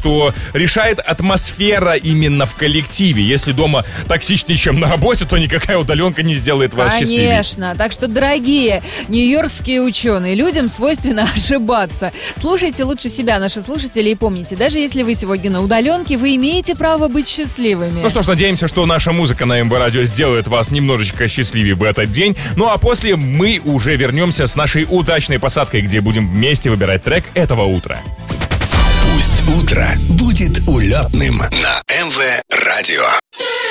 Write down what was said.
что решает атмосфера именно в коллективе. Если дома токсичнее, чем на работе, то никакая удаленка не сделает вас счастливее. Конечно. Так что, дорогие нью-йоркские ученые, людям свойственно ошибаться. Слушайте лучше себя, наши слушатели, и помните, даже если вы сегодня на удаленке, вы имеете право быть счастливыми. Ну что ж, надеемся, что наша музыка на МВ Радио сделает вас немножечко счастливее в этот день. Ну а после мы уже вернемся с нашей удачной посадкой, где будем вместе выбирать трек этого утра. Пусть утро будет улетным на МВ Радио.